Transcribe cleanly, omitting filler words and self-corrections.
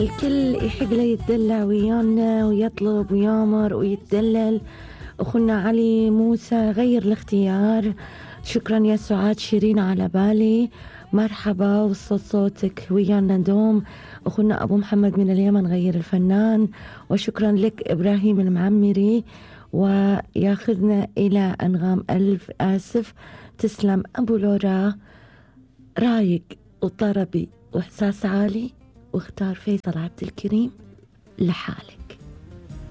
الكل يحق له يتدلع ويانا ويطلب ويامر ويتدلل. أخونا علي موسى غير الاختيار. شكرا يا سعاد شيرين على بالي، مرحبا وصوت صوتك ويانا دوم. أخونا أبو محمد من اليمن غير الفنان، وشكرا لك إبراهيم المعمري، وياخذنا إلى أنغام ألف آسف. تسلم أبو لورا، رايق وطربي وإحساس عالي، واختار فيصل عبد الكريم لحالك.